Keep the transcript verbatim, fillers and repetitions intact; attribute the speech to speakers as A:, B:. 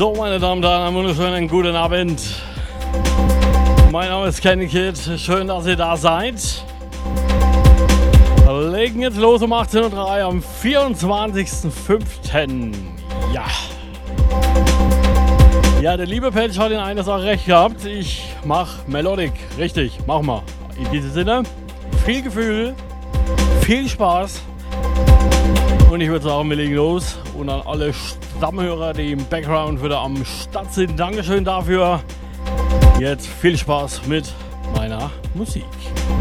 A: So, meine Damen und Herren, einen wunderschönen guten Abend. Mein Name ist Kenny Kid. Schön, dass ihr da seid. Wir legen jetzt los um achtzehn Uhr drei am vierundzwanzigsten fünften Ja. Ja, der liebe Patch hat in einer Sache recht gehabt. Ich mach Melodic. Richtig, mach mal. In diesem Sinne, viel Gefühl, viel Spaß. Und ich würde sagen, wir legen los. Und an alle Stammhörer, die im Background wieder am Start sind, Dankeschön dafür. Jetzt viel Spaß mit meiner Musik.